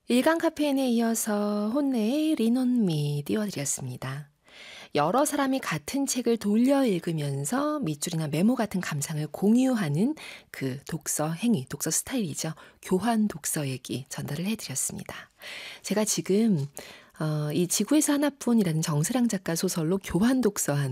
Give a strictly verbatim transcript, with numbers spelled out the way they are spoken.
일간 카페인에 이어서 혼내의 Lean on Me 띄워드렸습니다. 여러 사람이 같은 책을 돌려 읽으면서 밑줄이나 메모 같은 감상을 공유하는 그 독서 행위, 독서 스타일이죠. 교환 독서 얘기 전달을 해드렸습니다. 제가 지금 어, 이 지구에서 하나뿐이라는 정세랑 작가 소설로 교환 독서하는